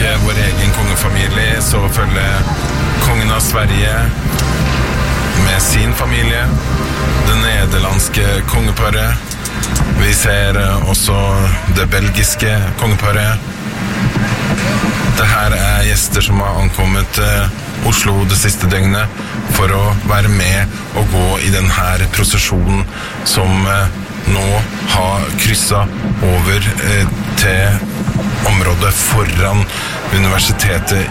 vår egen kongefamilie, så følger kongen av Sverige med sin familie, det nederlandske kongeparet. Vi ser også det belgiske kongeparet. Det her gjester som har ankommet Oslo det siste døgnet for å være med og gå i denne prosesjonen som nå har krysset over til området foran universitetet